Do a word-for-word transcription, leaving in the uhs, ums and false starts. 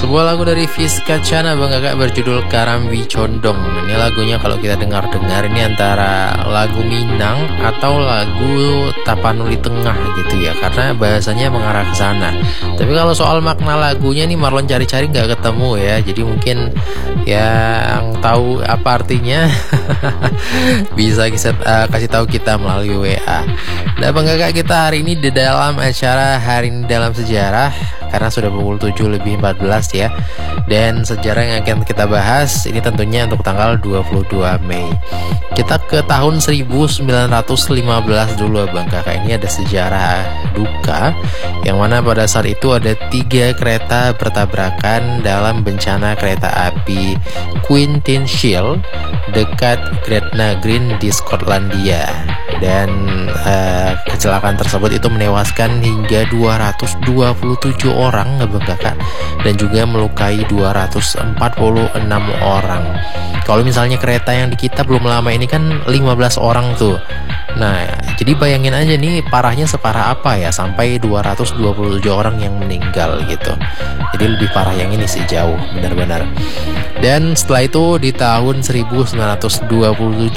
Sebuah lagu dari Fiska Cana Bang Kakak berjudul Karambi Condong. Ini lagunya kalau kita dengar-dengar ini antara lagu Minang atau lagu Tapanuli Tengah gitu ya, karena bahasanya mengarah ke sana. Tapi kalau soal makna lagunya nih Marlon cari-cari nggak ketemu ya. Jadi mungkin yang tahu apa artinya bisa kisah, uh, kasih tahu kita melalui W A. Nah Bang Kakak, kita hari ini di dalam acara Hari Ini Dalam Sejarah, karena sudah pukul tujuh lebih empat belas ya. Dan sejarah yang akan kita bahas ini tentunya untuk tanggal dua puluh dua Mei. Kita ke tahun seribu sembilan ratus lima belas dulu Bang Kakak. Ini ada sejarah duka yang mana pada saat itu ada tiga kereta bertabrakan dalam bencana kereta api Quintenshield dekat Gretna Green di Skotlandia. Dan uh, kecelakaan tersebut itu menewaskan hingga dua ratus dua puluh tujuh orang Bang Kakak, dan juga melukai dua ratus empat puluh enam orang. Kalau misalnya kereta yang di kita belum lama ini kan lima belas orang tuh. Nah, jadi bayangin aja nih parahnya separah apa ya, sampai dua ratus dua puluh tujuh orang yang meninggal gitu. Jadi lebih parah yang ini sih, jauh benar-benar. Dan setelah itu di tahun seribu sembilan ratus dua puluh tujuh